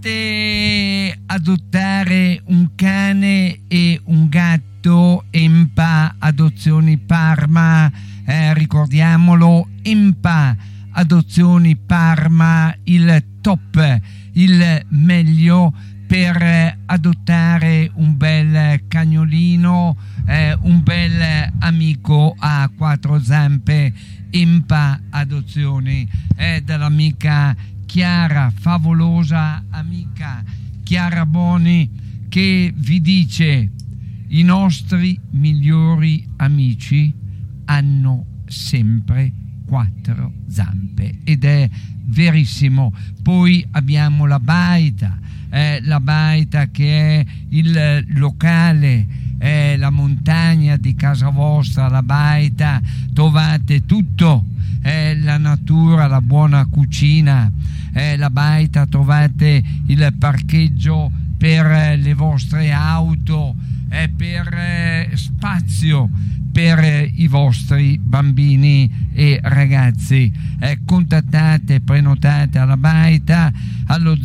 Volete adottare un cane e un gatto? Empa Adozioni Parma, ricordiamolo, Empa Adozioni Parma, il top, il meglio per adottare un bel cagnolino, un bel amico a quattro zampe. Empa Adozioni dall'amica Chiara, favolosa amica Chiara Boni, che vi dice: i nostri migliori amici hanno sempre quattro zampe, ed è verissimo. Poi abbiamo la baita che è il locale, la montagna di casa vostra. La baita, trovate tutto, la natura, la buona cucina. La baita, trovate il parcheggio per le vostre auto, per spazio per i vostri bambini e ragazzi. Contattate, prenotate alla baita allo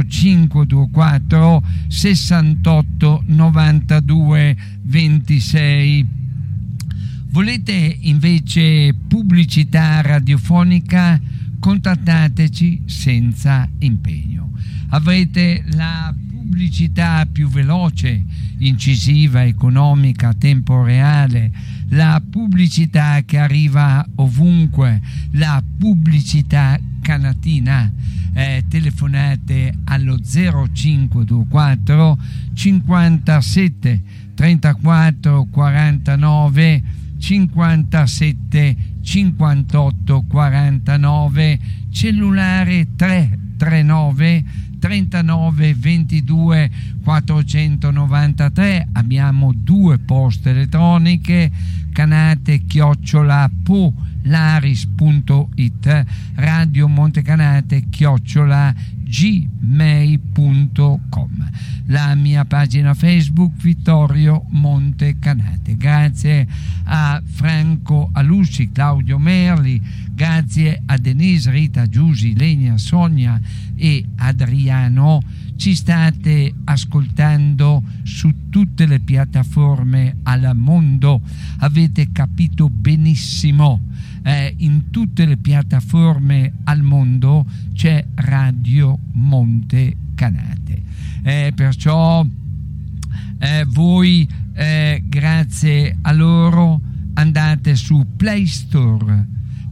0524 68 92 26. Volete invece pubblicità radiofonica? Contattateci senza impegno. Avrete la pubblicità più veloce, incisiva, economica, a tempo reale, la pubblicità che arriva ovunque, la pubblicità canatina. Telefonate allo 0524 57 34 49 57 58 49, cellulare 339 39 22 493. Abbiamo due poste elettroniche: canate@polaris.it, Radio Montecanate@gmail.com, la mia pagina Facebook Vittorio Montecanate. Grazie a Franco Alusci, Claudio Merli, grazie a Denise, Rita, Giusy, Lenia, Sonia e Adriano. Ci state ascoltando su tutte le piattaforme al mondo, avete capito benissimo. In tutte le piattaforme al mondo c'è Radio Montecanate, perciò voi grazie a loro andate su Play Store,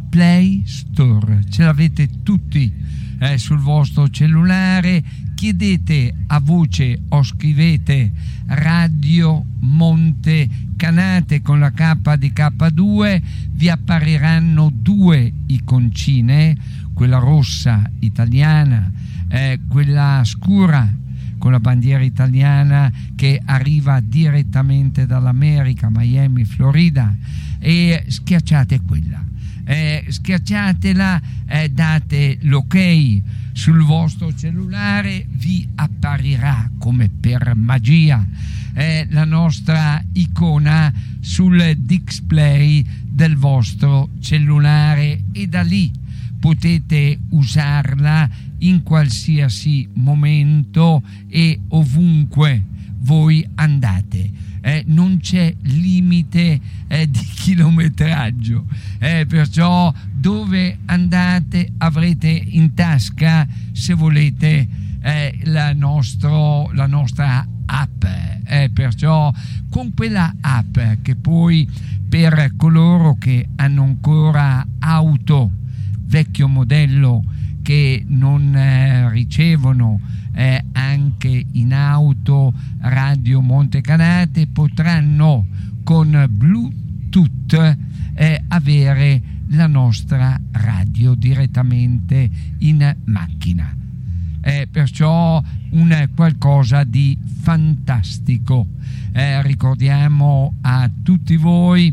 ce l'avete tutti sul vostro cellulare. Chiedete a voce o scrivete Radio Montecanate con la K di K2, vi appariranno due iconcine, quella rossa italiana, quella scura con la bandiera italiana che arriva direttamente dall'America, Miami, Florida, e schiacciate quella. Schiacciatela, date l'ok sul vostro cellulare, vi apparirà come per magia la nostra icona sul display del vostro cellulare, e da lì potete usarla in qualsiasi momento e ovunque voi andate. Non c'è limite di chilometraggio, perciò dove andate avrete in tasca, se volete, la nostra app, perciò con quella app, che poi per coloro che hanno ancora auto vecchio modello, che non ricevono anche in auto Radio Montecanate, potranno con Bluetooth avere la nostra radio direttamente in macchina. Perciò un qualcosa di fantastico. Ricordiamo a tutti voi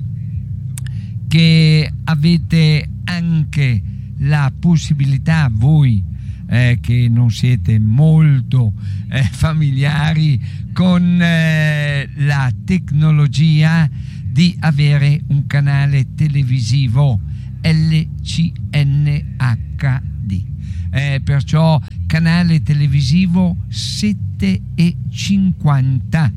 che avete anche la possibilità, voi che non siete molto familiari con la tecnologia, di avere un canale televisivo LCNHD, perciò canale televisivo 7,50.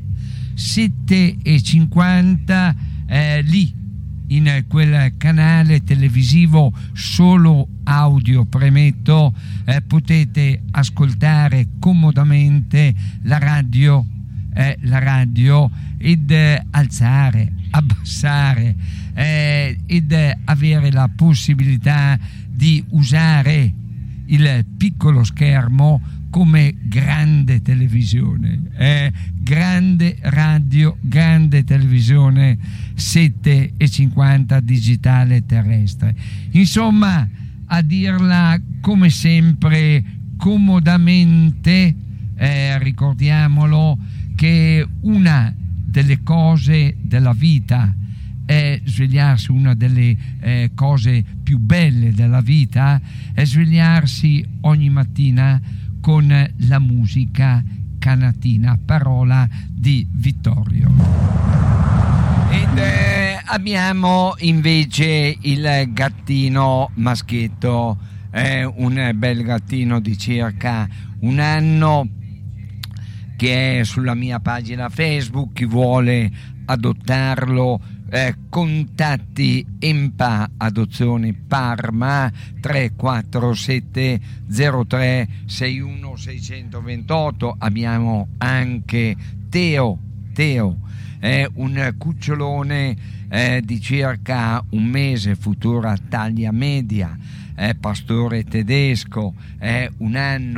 7,50 lì in quel canale televisivo solo audio, premetto, potete ascoltare comodamente la radio ed alzare, abbassare ed avere la possibilità di usare il piccolo schermo come grande televisione, grande radio, grande televisione 7,50 digitale terrestre. Insomma, a dirla come sempre comodamente, ricordiamolo che una delle cose della vita è svegliarsi, una delle cose più belle della vita è svegliarsi ogni mattina con la musica canatina, parola di Vittorio. Ed abbiamo invece il gattino maschietto, un bel gattino di circa un anno che è sulla mia pagina Facebook. Chi vuole adottarlo, contatti Empa Adozioni Parma 347 03 61 628. Abbiamo anche Teo, è un cucciolone di circa un mese, futura taglia media, pastore tedesco, un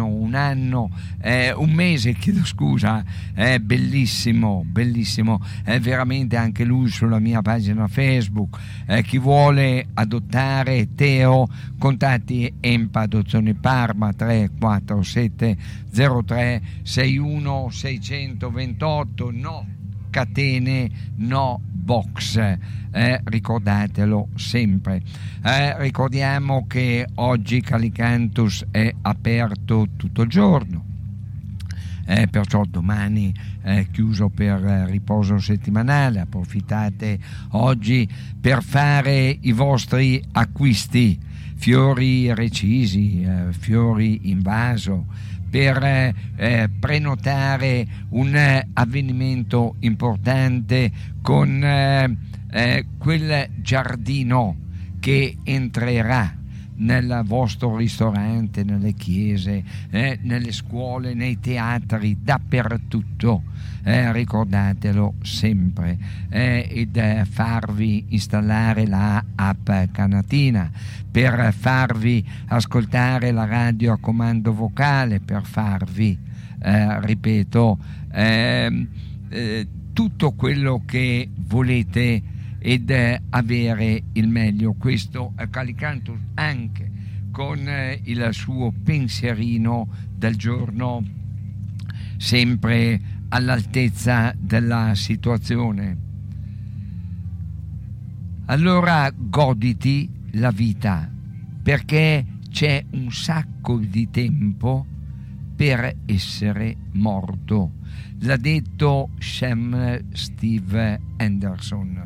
mese, chiedo scusa, è bellissimo, è veramente anche lui sulla mia pagina Facebook. Chi vuole adottare Teo, contatti Empa Adozioni Parma 347 03 61 628. No catene, no box, ricordatelo sempre. Ricordiamo che oggi Calicantus è aperto tutto il giorno, perciò domani è chiuso per riposo settimanale. Approfittate oggi per fare i vostri acquisti, fiori recisi, fiori in vaso, per prenotare un avvenimento importante con quel giardino che entrerà nel vostro ristorante, nelle chiese, nelle scuole, nei teatri, dappertutto. Ricordatelo sempre, ed farvi installare la app Canatina, per farvi ascoltare la radio a comando vocale, per farvi ripeto tutto quello che volete ed avere il meglio. Questo è Calicantus, anche con il suo pensierino del giorno, sempre all'altezza della situazione. Allora goditi la vita, perché c'è un sacco di tempo per essere morto. L'ha detto Sam Steve Anderson.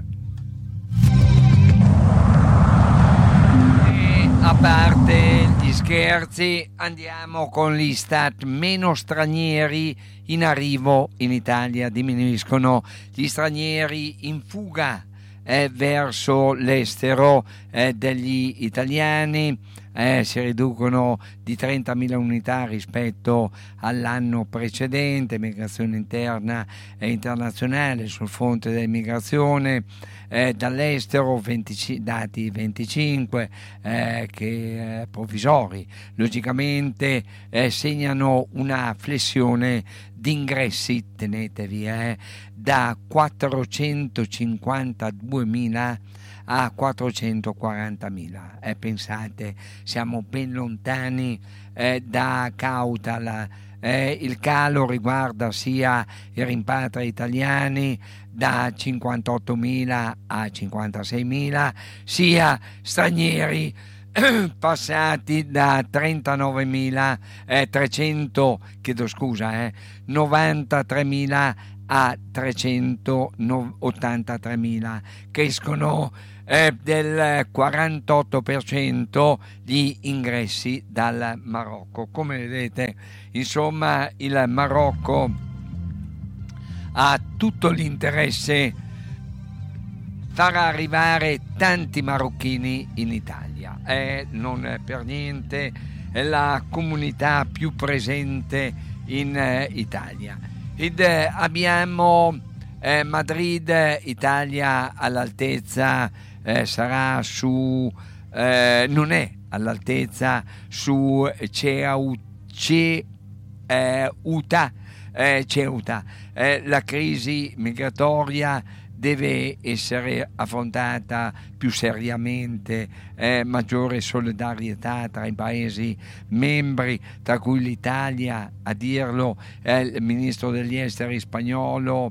E a parte gli scherzi, andiamo con l'Istat. Meno stranieri in arrivo in Italia, diminuiscono gli stranieri in fuga verso l'estero degli italiani, si riducono di 30.000 unità rispetto all'anno precedente. Migrazione interna e internazionale sul fronte dell'immigrazione dall'estero, dati 25 che provvisori logicamente segnano una flessione di ingressi, tenetevi, da 452.000 a 440.000. Pensate, siamo ben lontani da Cautala. Il calo riguarda sia i rimpatri italiani da 58.000 a 56.000, sia stranieri passati da 39.300, 93.000 a 383.000, crescono del 48% gli ingressi dal Marocco. Come vedete, insomma, il Marocco ha tutto l'interesse far arrivare tanti marocchini in Italia. Non per niente è la comunità più presente in Italia. Abbiamo Madrid, Italia all'altezza, sarà su non è all'altezza su Ceuta. La crisi migratoria deve essere affrontata più seriamente, maggiore solidarietà tra i Paesi membri, tra cui l'Italia, a dirlo il ministro degli esteri spagnolo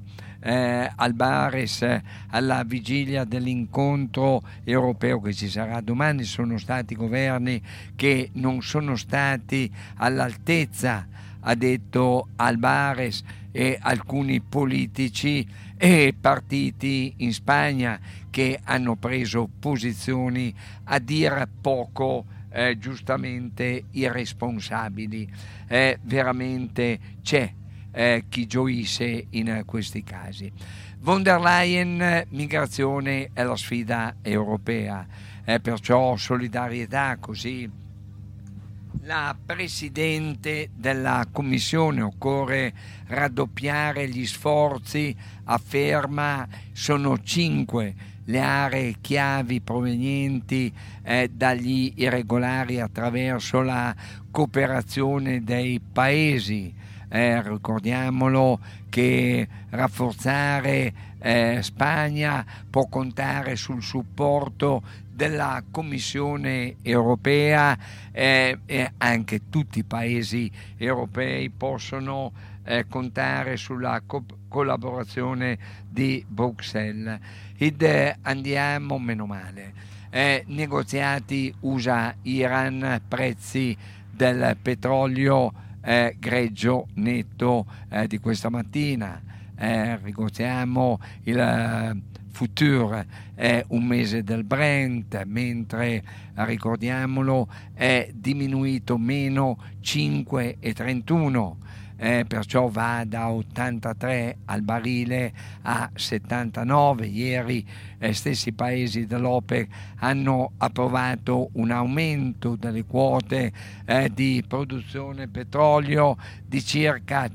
Albares alla vigilia dell'incontro europeo che ci sarà domani. Sono stati governi che non sono stati all'altezza, ha detto Albares, e alcuni politici e partiti in Spagna che hanno preso posizioni a dir poco giustamente irresponsabili. Veramente c'è chi gioisce in questi casi. Von der Leyen, migrazione è la sfida europea, perciò solidarietà, così la Presidente della Commissione: occorre raddoppiare gli sforzi, afferma. Sono 5 le aree chiavi provenienti dagli irregolari attraverso la cooperazione dei Paesi. Ricordiamolo che rafforzare Spagna può contare sul supporto della Commissione europea, e anche tutti i paesi europei possono contare sulla collaborazione di Bruxelles. Andiamo, meno male, negoziati USA-Iran, prezzi del petrolio greggio netto di questa mattina. Ricordiamo il Futur è un mese del Brent, mentre, ricordiamolo, è diminuito meno 5,31, perciò va da 83 al barile a 79. Ieri stessi paesi dell'OPEC hanno approvato un aumento delle quote di produzione petrolio di circa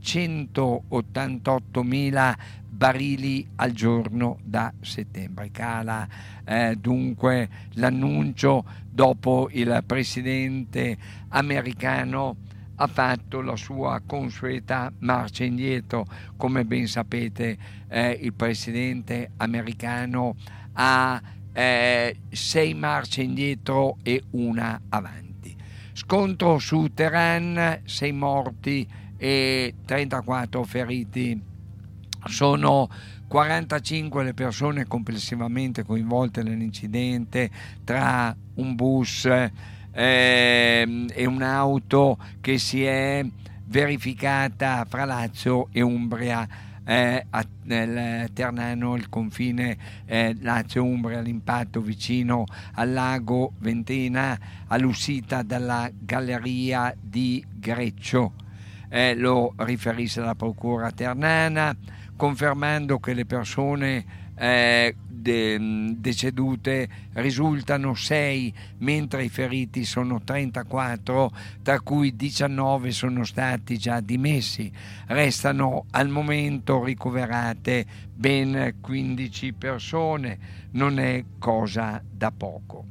188.000 barili al giorno da settembre. Cala dunque l'annuncio dopo il presidente americano ha fatto la sua consueta marcia indietro. Come ben sapete, il presidente americano ha 6 marce indietro e una avanti. Scontro su Teheran, 6 morti e 34 feriti. Sono 45 le persone complessivamente coinvolte nell'incidente tra un bus e un'auto che si è verificata fra Lazio e Umbria, nel Ternano, il confine Lazio-Umbria, l'impatto vicino al lago Ventina all'uscita dalla galleria di Greccio. Lo riferisce la procura ternana, confermando che le persone decedute risultano 6, mentre i feriti sono 34, tra cui 19 sono stati già dimessi. Restano al momento ricoverate ben 15 persone, non è cosa da poco.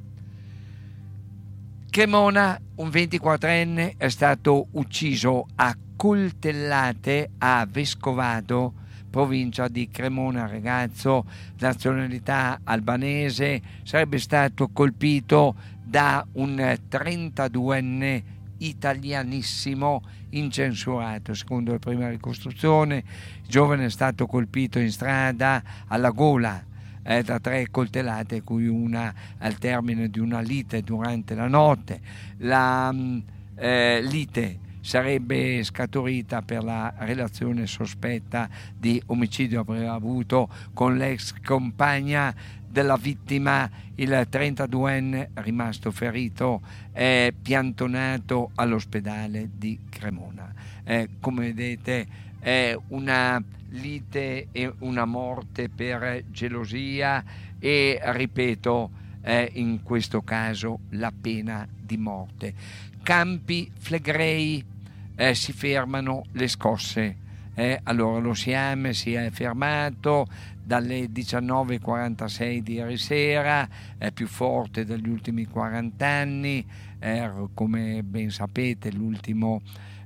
Cremona, un 24enne è stato ucciso a coltellate a Vescovado, provincia di Cremona. Ragazzo, nazionalità albanese, sarebbe stato colpito da un 32enne italianissimo incensurato. Secondo la prima ricostruzione, il giovane è stato colpito in strada alla gola da 3 coltellate, cui una al termine di una lite durante la notte. La lite sarebbe scaturita per la relazione sospetta di omicidio che aveva avuto con l'ex compagna della vittima, il 32enne rimasto ferito è piantonato all'ospedale di Cremona. Come vedete è una lite e una morte per gelosia e, ripeto, in questo caso la pena di morte. Campi Flegrei, si fermano le scosse. Allora lo SIAM si è fermato dalle 19.46 di ieri sera, è più forte degli ultimi 40 anni, come ben sapete l'ultima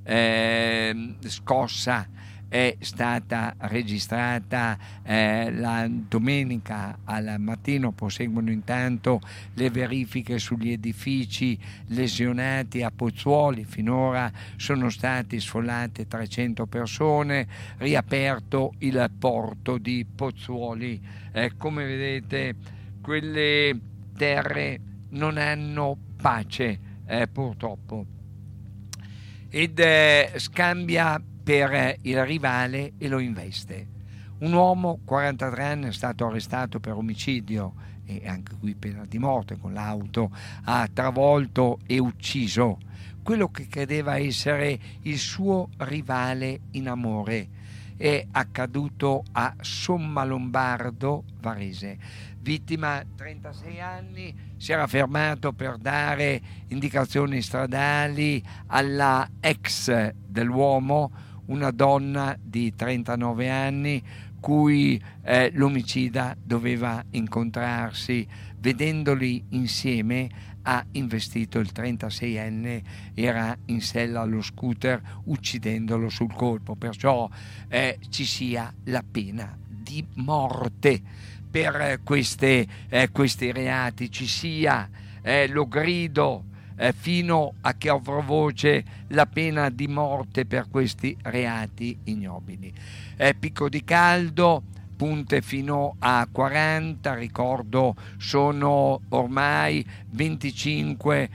scossa è stata registrata la domenica al mattino. Proseguono intanto le verifiche sugli edifici lesionati a Pozzuoli. Finora sono stati sfollate 300 persone, riaperto il porto di Pozzuoli. Come vedete, quelle terre non hanno pace, purtroppo, ed scambia per il rivale e lo investe. Un uomo 43 anni è stato arrestato per omicidio e anche qui pena di morte, con l'auto ha travolto e ucciso quello che credeva essere il suo rivale in amore. È accaduto a Sommalombardo, Varese. Vittima 36 anni, si era fermato per dare indicazioni stradali alla ex dell'uomo, una donna di 39 anni cui l'omicida doveva incontrarsi. Vedendoli insieme ha investito il 36enne, era in sella allo scooter, uccidendolo sul colpo. Perciò ci sia la pena di morte per questi reati, ci sia, lo grido fino a che avrò voce, la pena di morte per questi reati ignobili. Picco di caldo, punte fino a 40, ricordo sono ormai 25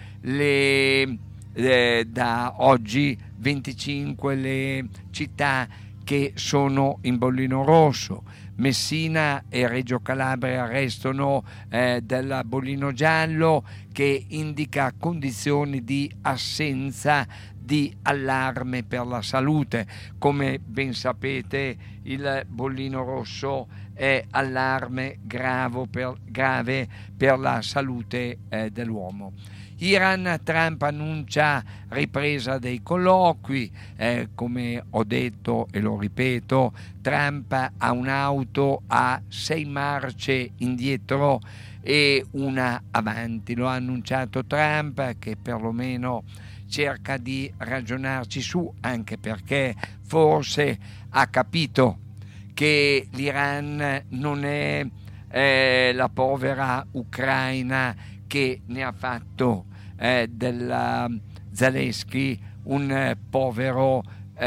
da oggi 25 le città che sono in bollino rosso. Messina e Reggio Calabria restano del bollino giallo, che indica condizioni di assenza di allarme per la salute. Come ben sapete, il bollino rosso è allarme grave per la salute dell'uomo. Iran, Trump annuncia ripresa dei colloqui, come ho detto e lo ripeto, Trump ha un'auto a 6 marce indietro e una avanti. Lo ha annunciato Trump, che perlomeno cerca di ragionarci su, anche perché forse ha capito che l'Iran non è la povera Ucraina che ne ha fatto della Zelensky un povero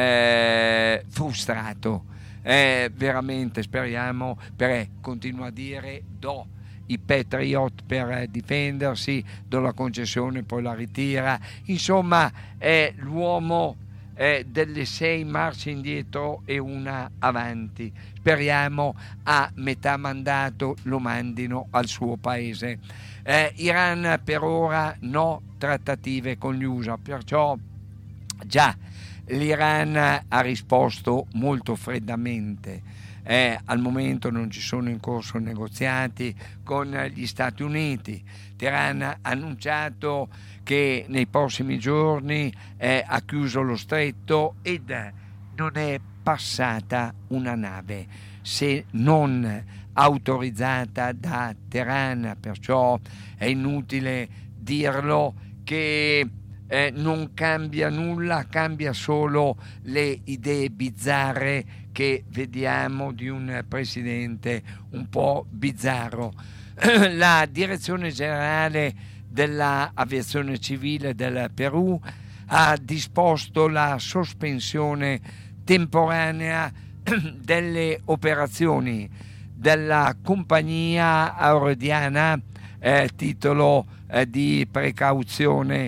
frustrato. Veramente speriamo, continua a dire, do i Patriot per difendersi, do la concessione, poi la ritira. Insomma, è l'uomo delle 6 marce indietro e una avanti. Speriamo a metà mandato lo mandino al suo paese. Iran per ora no trattative con gli USA, perciò già l'Iran ha risposto molto freddamente. Al momento non ci sono in corso negoziati con gli Stati Uniti. Teheran ha annunciato che nei prossimi giorni ha chiuso lo stretto ed non è passata una nave, se non autorizzata da Teheran, perciò è inutile dirlo che non cambia nulla, cambia solo le idee bizzarre che vediamo di un presidente un po' bizzarro. La direzione generale dell'aviazione civile del Perù ha disposto la sospensione temporanea delle operazioni della compagnia aerodiana, titolo di precauzione.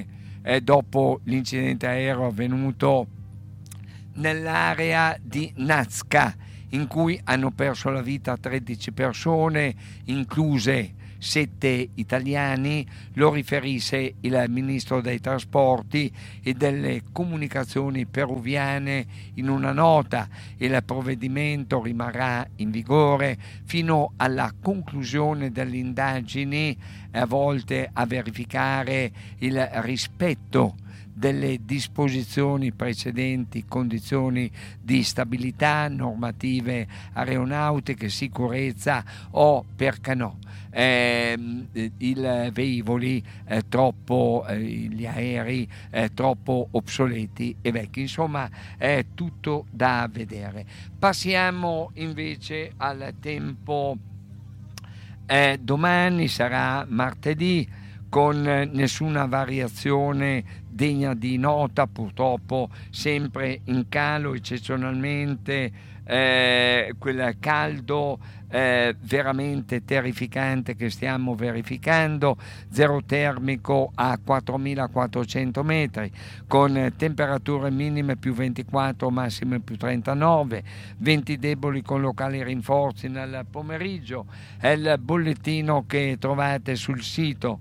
dopo l'incidente aereo avvenuto nell'area di Nazca, in cui hanno perso la vita 13 persone, incluse 7 italiani. Lo riferisse il ministro dei trasporti e delle comunicazioni peruviane in una nota. Il provvedimento rimarrà in vigore fino alla conclusione delle indagini volte a verificare il rispetto delle disposizioni precedenti, condizioni di stabilità, normative aeronautiche, sicurezza o, perché no, i velivoli gli aerei troppo obsoleti e vecchi. Insomma, è tutto da vedere. Passiamo invece al tempo. Domani sarà martedì, con nessuna variazione degna di nota, purtroppo sempre in calo, eccezionalmente quel caldo veramente terrificante che stiamo verificando, zero termico a 4.400 metri, con temperature minime più 24, massime più 39, venti deboli con locali rinforzi nel pomeriggio. È il bollettino che trovate sul sito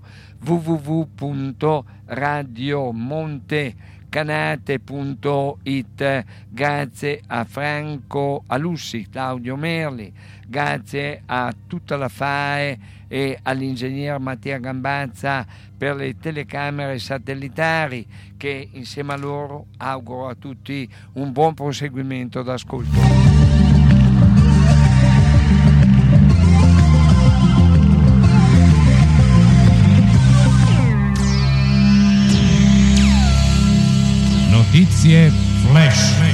www.radiomontecanate.it. Grazie a Franco Alussi, Claudio Merli, grazie a tutta la FAE e all'ingegner Mattia Gambazza per le telecamere satellitari, che insieme a loro auguro a tutti un buon proseguimento d'ascolto. Notizie Flash.